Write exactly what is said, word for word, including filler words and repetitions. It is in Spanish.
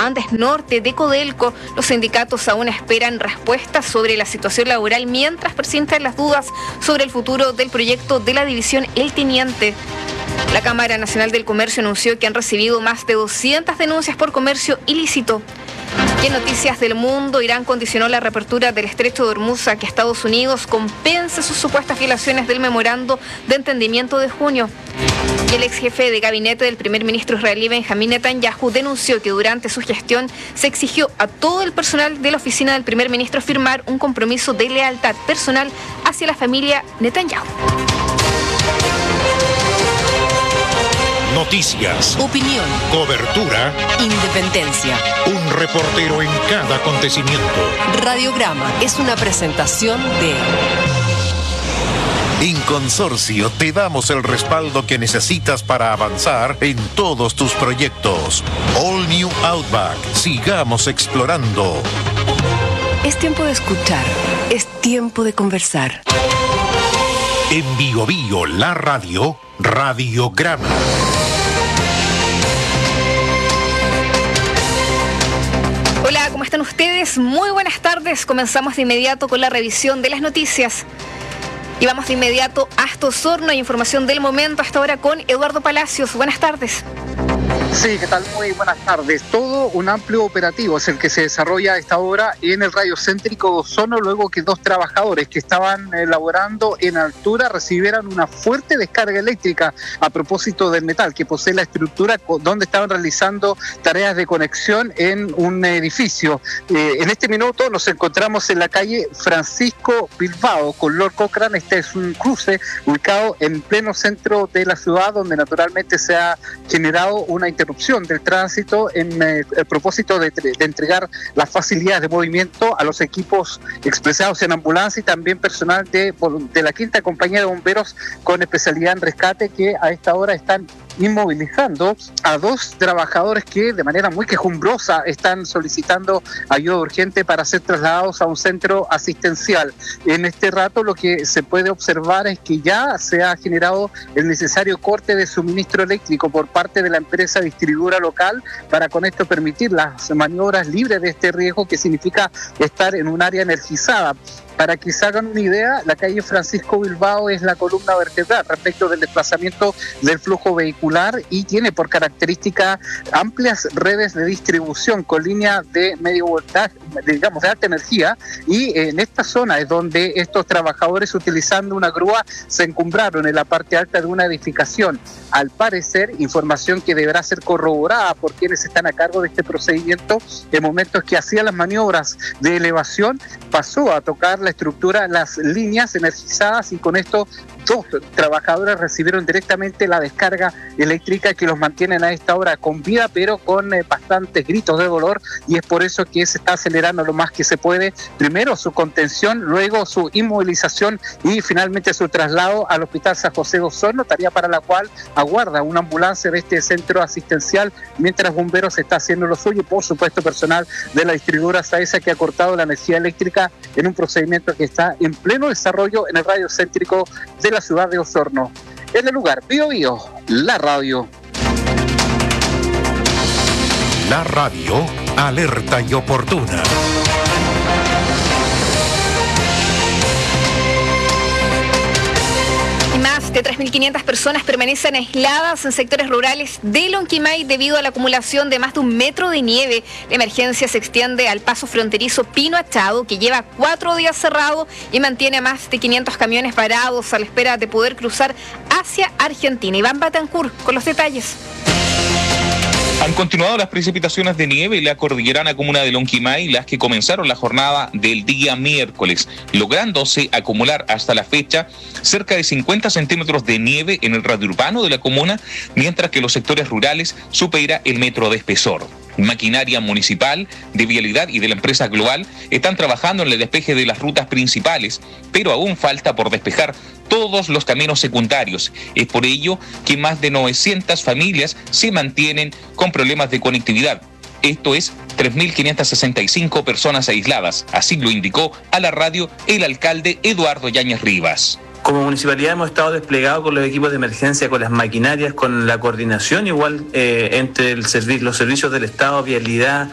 Andes Norte de Codelco. Los sindicatos aún esperan respuestas sobre la situación laboral mientras persisten las dudas sobre el futuro del proyecto de la división El Teniente. La Cámara Nacional del Comercio anunció que han recibido más de doscientas denuncias por comercio ilícito. Y en noticias del mundo, Irán condicionó la reapertura del Estrecho de Hormuz a que Estados Unidos compense sus supuestas violaciones del memorando de entendimiento de junio. Y el ex jefe de gabinete del primer ministro israelí Benjamín Netanyahu denunció que durante su gestión se exigió a todo el personal de la oficina del primer ministro firmar un compromiso de lealtad personal hacia la familia Netanyahu. Noticias, opinión, cobertura, independencia. Un reportero en cada acontecimiento. Radiograma es una presentación de... En Consorcio te damos el respaldo que necesitas para avanzar en todos tus proyectos. All New Outback. Sigamos explorando. Es tiempo de escuchar. Es tiempo de conversar. En Bio Bio, la radio, Radiograma. Hola, ¿cómo están ustedes? Muy buenas tardes. Comenzamos de inmediato con la revisión de las noticias. Y vamos de inmediato hasta Osorno. Hay información del momento hasta ahora con Eduardo Palacios. Buenas tardes. Sí, ¿qué tal? Muy buenas tardes. Todo un amplio operativo es el que se desarrolla a esta hora en el radio céntrico de Osorno, luego que dos trabajadores que estaban elaborando en altura recibieran una fuerte descarga eléctrica a propósito del metal que posee la estructura donde estaban realizando tareas de conexión en un edificio. Eh, en este minuto nos encontramos en la calle Francisco Bilbao con Lord Cochrane. Este es un cruce ubicado en pleno centro de la ciudad, donde naturalmente se ha generado una interrupción del tránsito en eh, el propósito de, de entregar las facilidades de movimiento a los equipos expresados en ambulancia y también personal de, de la quinta compañía de bomberos con especialidad en rescate, que a esta hora están inmovilizando a dos trabajadores que de manera muy quejumbrosa están solicitando ayuda urgente para ser trasladados a un centro asistencial. En este rato lo que se puede observar es que ya se ha generado el necesario corte de suministro eléctrico por parte de la empresa distribuidora local para con esto permitir las maniobras libres de este riesgo que significa estar en un área energizada. Para que se hagan una idea, la calle Francisco Bilbao es la columna vertebral respecto del desplazamiento del flujo vehicular y tiene por característica amplias redes de distribución con línea de medio voltaje, digamos de alta energía, y en esta zona es donde estos trabajadores utilizando una grúa se encumbraron en la parte alta de una edificación. Al parecer, información que deberá ser corroborada por quienes están a cargo de este procedimiento, en momentos que hacían las maniobras de elevación pasó a tocar la estructura, las líneas energizadas, y con esto dos trabajadores recibieron directamente la descarga eléctrica que los mantienen a esta hora con vida, pero con eh, bastantes gritos de dolor, y es por eso que se está acelerando lo más que se puede, primero su contención, luego su inmovilización y finalmente su traslado al Hospital San José de Osorno, tarea para la cual aguarda una ambulancia de este centro asistencial, mientras bomberos está haciendo lo suyo y por supuesto personal de la distribuidora Saesa, que ha cortado la energía eléctrica en un procedimiento que está en pleno desarrollo en el radio céntrico de la ciudad de Osorno. En el lugar, Bio Bio, la radio. La radio, alerta y oportuna. Más de tres mil quinientas personas permanecen aisladas en sectores rurales de Lonquimay debido a la acumulación de más de un metro de nieve. La emergencia se extiende al paso fronterizo Pino Achado, que lleva cuatro días cerrado y mantiene a más de quinientos camiones parados a la espera de poder cruzar hacia Argentina. Iván Batancur con los detalles. Han continuado las precipitaciones de nieve en la cordillerana comuna de Lonquimay, las que comenzaron la jornada del día miércoles, lográndose acumular hasta la fecha cerca de cincuenta centímetros de nieve en el radio urbano de la comuna, mientras que los sectores rurales supera el metro de espesor. Maquinaria municipal, de vialidad y de la empresa Global están trabajando en el despeje de las rutas principales, pero aún falta por despejar todos los caminos secundarios. Es por ello que más de novecientas familias se mantienen con problemas de conectividad. Esto es tres mil quinientas sesenta y cinco personas aisladas, así lo indicó a la radio el alcalde Eduardo Yáñez Rivas. Como municipalidad hemos estado desplegados con los equipos de emergencia, con las maquinarias, con la coordinación igual eh, entre el servi- los servicios del Estado, vialidad,